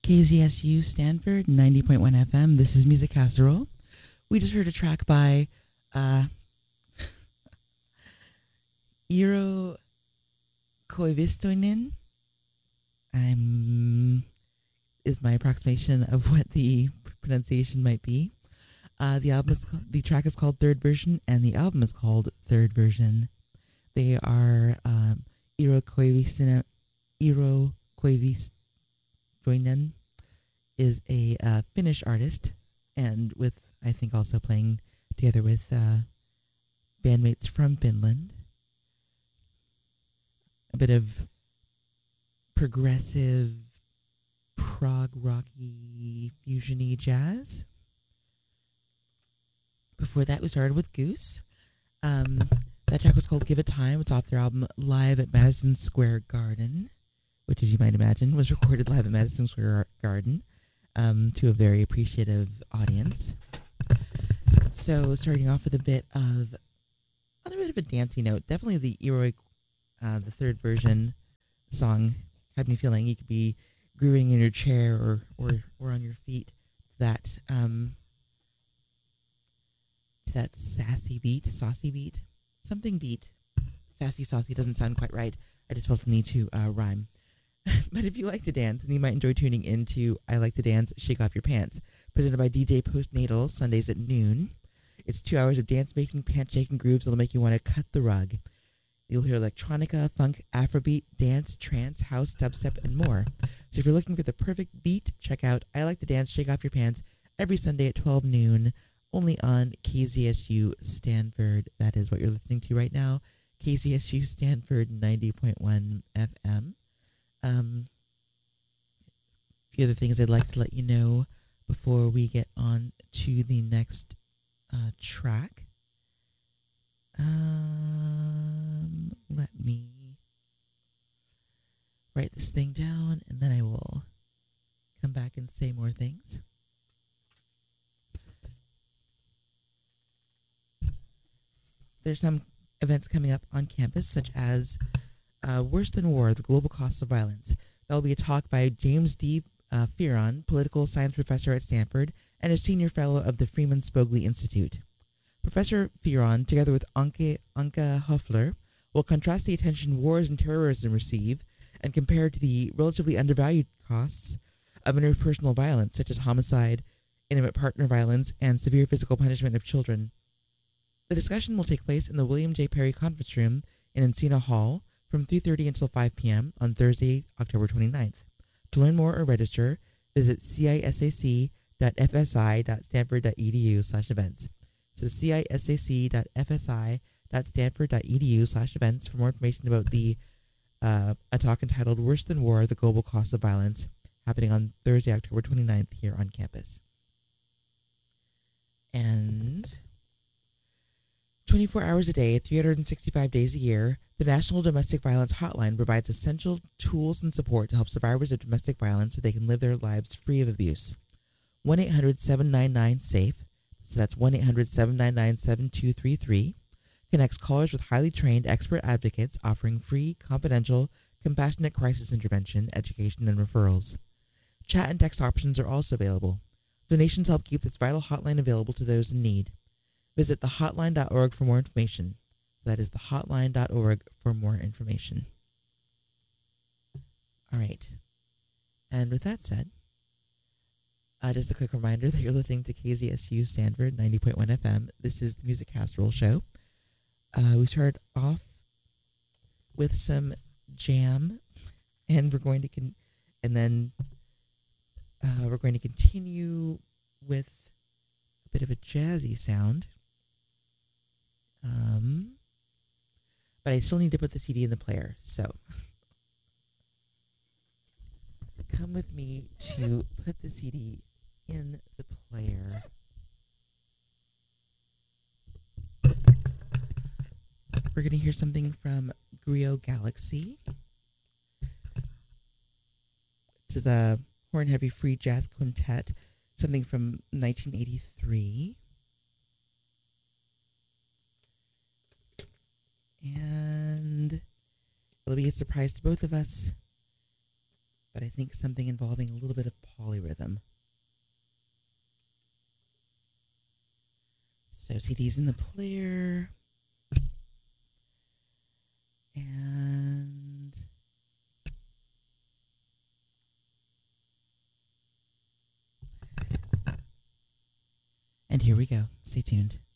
KZSU Stanford 90.1 FM. This is Music Casserole. We just heard a track by Eero Koivistoinen. Is my approximation of what the pronunciation might be. The track is called Third Version, and the album is called Third Version. They are Eero Koivistoinen is a Finnish artist, and with I think also playing together with bandmates from Finland. A bit of progressive prog rocky fusiony jazz. Before that, we started with Goose. That track was called Give It Time. It's off their album Live at Madison Square Garden, which, as you might imagine, was recorded live at Madison Square Garden to a very appreciative audience. So, starting off with a bit of a dancey note. Definitely the Eero, the Third Version song had me feeling you could be grooving in your chair or on your feet. That that saucy beat, something beat. Sassy, saucy doesn't sound quite right. I just felt the need to rhyme. But if you like to dance, then you might enjoy tuning into I Like to Dance, Shake Off Your Pants, presented by DJ Postnatal, Sundays at noon. It's 2 hours of dance-making, pant-shaking grooves that'll make you want to cut the rug. You'll hear electronica, funk, afrobeat, dance, trance, house, dubstep, and more. So if you're looking for the perfect beat, check out I Like to Dance, Shake Off Your Pants every Sunday at 12 noon, only on KZSU Stanford. That is what you're listening to right now, KZSU Stanford 90.1 FM. A few other things I'd like to let you know before we get on to the next track. Let me write this thing down, and then I will come back and say more things. There's some events coming up on campus, such as Worse Than War, The Global Costs of Violence. That will be a talk by James D. Fearon, political science professor at Stanford and a senior fellow of the Freeman Spogli Institute. Professor Fearon, together with Anke Hoffler, will contrast the attention wars and terrorism receive and compare it to the relatively undervalued costs of interpersonal violence, such as homicide, intimate partner violence, and severe physical punishment of children. The discussion will take place in the William J. Perry Conference Room in Encina Hall from 3:30 until 5 p.m. on Thursday, October 29th. To learn more or register, visit cisac.fsi.stanford.edu/events. So cisac.fsi.stanford.edu/events for more information about a talk entitled Worse Than War, The Global Cost of Violence, happening on Thursday, October 29th here on campus. And 24 hours a day, 365 days a year, the National Domestic Violence Hotline provides essential tools and support to help survivors of domestic violence so they can live their lives free of abuse. 1-800-799-SAFE, so that's 1-800-799-7233, connects callers with highly trained expert advocates offering free, confidential, compassionate crisis intervention, education, and referrals. Chat and text options are also available. Donations help keep this vital hotline available to those in need. Visit thehotline.org for more information. That is thehotline.org for more information. All right. And with that said, just a quick reminder that you're listening to KZSU Stanford 90.1 FM. This is the Music Casserole Show. We started off with some jam, and we're going to we're going to continue with a bit of a jazzy sound. But I still need to put the CD in the player, so come with me to put the CD in the player. We're going to hear something from Griot Galaxy. This is a horn heavy free jazz quintet, something from 1983. And it'll be a surprise to both of us. but I think something involving a little bit of polyrhythm. So CD's in the player. And here we go. Stay tuned.